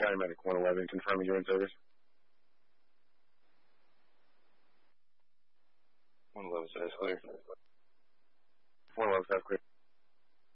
County Medic 111, confirming you're in service. 111 says clear. 111 says clear.